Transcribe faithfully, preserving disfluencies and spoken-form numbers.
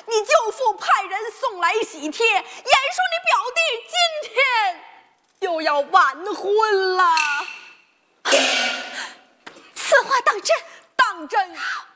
你舅父派人送来喜帖，言说你表弟今天又要完婚了。 此话当真？ 当真。